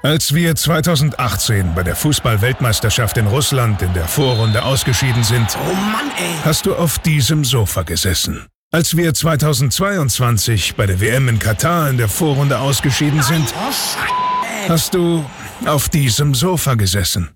Als wir 2018 bei der Fußball-Weltmeisterschaft in Russland in der Vorrunde ausgeschieden sind, Oh Mann, ey! hast du auf diesem Sofa gesessen. Als wir 2022 bei der WM in Katar in der Vorrunde ausgeschieden sind, Oh, Scheiße! hast du auf diesem Sofa gesessen.